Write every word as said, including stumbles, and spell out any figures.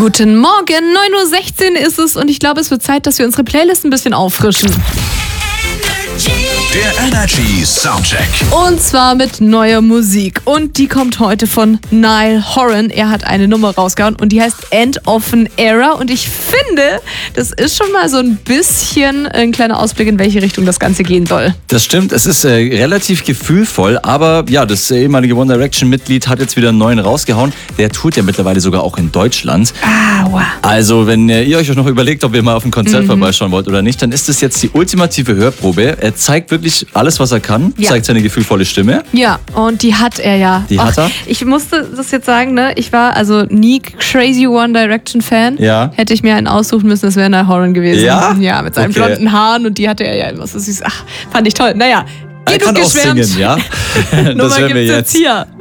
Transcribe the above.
Guten Morgen, neun Uhr sechzehn ist es und ich glaube, es wird Zeit, dass wir unsere Playlist ein bisschen auffrischen. Der Energy Soundcheck. Und zwar mit neuer Musik. Und die kommt heute von Niall Horan. Er hat eine Nummer rausgehauen und die heißt End of an Era. Und ich finde, das ist schon mal so ein bisschen ein kleiner Ausblick, in welche Richtung das Ganze gehen soll. Das stimmt, es ist äh, relativ gefühlvoll, aber ja, das ehemalige One Direction-Mitglied hat jetzt wieder einen neuen rausgehauen. Der tourt ja mittlerweile sogar auch in Deutschland. Ah, wow. Also, wenn äh, ihr euch noch überlegt, ob ihr mal auf ein Konzert mhm. vorbeischauen wollt oder nicht, dann ist das jetzt die ultimative Hörprobe. Er zeigt wirklich alles, was er kann, ja. zeigt seine gefühlvolle Stimme. Ja, und die hat er ja. Die Och, hat er? Ich musste das jetzt sagen, ne? Ich war also nie crazy One Direction Fan. Ja. Hätte ich mir einen aussuchen müssen, das wäre Niall Horan gewesen. Ja? Ja, mit seinen Okay. blonden Haaren und die hatte er ja immer so süß. Ach, fand ich toll. Naja, Er genug kann auch geschwärmt. singen, ja. Nummer Das hören wir gibt's jetzt. jetzt hier.